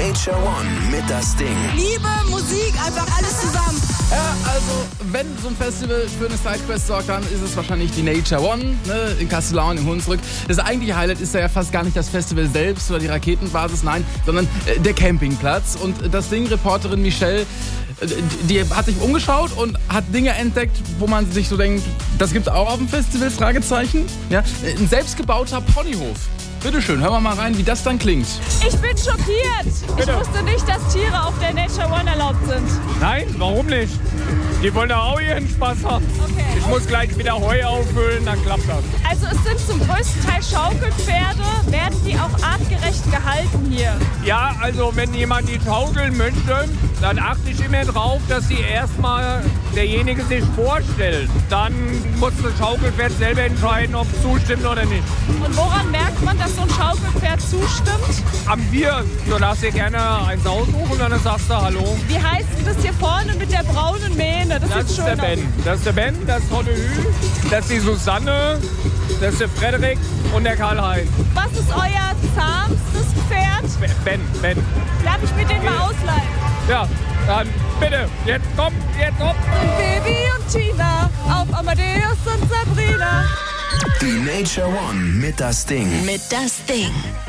Nature One mit das Ding. Liebe, Musik, einfach alles zusammen. Ja, also wenn so ein Festival für eine Sidequest sorgt, dann ist es wahrscheinlich die Nature One, ne, in Kastellaun, im Hunsrück. Das eigentliche Highlight ist ja fast gar nicht das Festival selbst oder die Raketenbasis, nein, sondern der Campingplatz. Und das Ding, Reporterin Michelle, die hat sich umgeschaut und hat Dinge entdeckt, wo man sich so denkt, das gibt's auch auf dem Festival, Fragezeichen. Ja, ein selbstgebauter Ponyhof. Bitteschön, hören wir mal rein, wie das dann klingt. Ich bin schockiert. Bitte. Ich wusste nicht, dass Tiere auf der Nature One erlaubt sind. Nein, warum nicht? Die wollen doch auch ihren Spaß haben. Okay. Ich muss gleich wieder Heu auffüllen, dann klappt das. Also es sind zum größten Teil Schaukelpferde. Werden die auch artgerecht gehalten hier? Ja, also wenn jemand die schaukeln möchte, dann achte ich immer drauf, dass sie erstmal derjenige sich vorstellt. Dann muss das Schaukelpferd selber entscheiden, ob es zustimmt oder nicht. Und woran merkt man, dass so ein Schaukelpferd zustimmt? Am Bier, du darfst dir gerne eins aussuchen und dann sagst du Hallo. Wie heißt das hier vorne mit der braunen Mähne? Das Das sieht ist schön der aus. Ben. Das ist der Ben, das ist Hotte Hü, das ist die Susanne, das ist der Frederik und der Karl-Heinz. Was ist euer zahmstes Pferd? Ben. Darf ich mir den mal ausleihen? Ja, dann bitte, jetzt komm. Baby und Tina, auf Amadeus und Sabrina. Die Nature One mit das Ding. Mit das Ding.